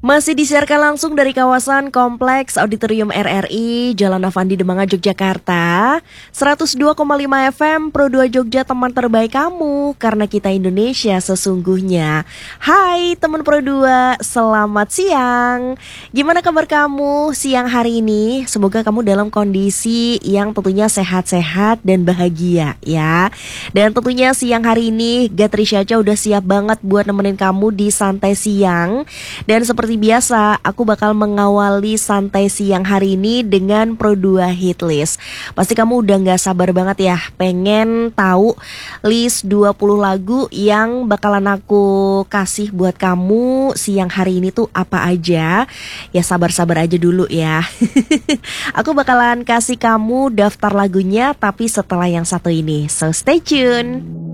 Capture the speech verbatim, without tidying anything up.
Masih disiarkan langsung dari kawasan Kompleks Auditorium R R I, Jalan Avandi Demangan, Yogyakarta. seratus dua koma lima F M Pro dua Jogja, teman terbaik kamu, karena kita Indonesia sesungguhnya. Hai teman Pro dua, selamat siang. Gimana kabar kamu siang hari ini? Semoga kamu dalam kondisi yang tentunya sehat-sehat dan bahagia ya. Dan tentunya siang hari ini Gatri Syaca udah siap banget buat nemenin kamu di santai siang. Dan seperti biasa, aku bakal mengawali santai siang hari ini dengan Pro dua Hit List. Pasti kamu udah gak sabar banget ya, pengen tahu list dua puluh lagu yang bakalan aku kasih buat kamu siang hari ini tuh apa aja. Ya sabar-sabar aja dulu ya. Aku bakalan kasih kamu daftar lagunya, tapi setelah yang satu ini. So stay tune.